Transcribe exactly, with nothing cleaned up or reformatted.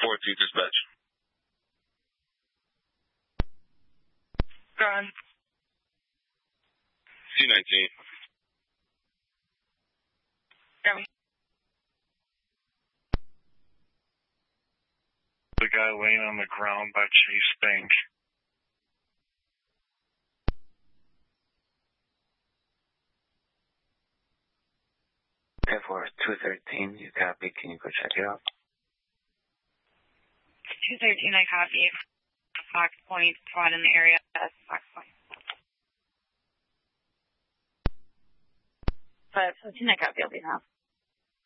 fourteen dispatch. Go on. C nineteen. Go. The guy laying on the ground by Chase Bank. Air Force two thirteen, you copy. Can you go check it out? two thirteen, I copy. Fox Point, squad in the area. That's Fox Point. five fifteen, I copy. I'll be now.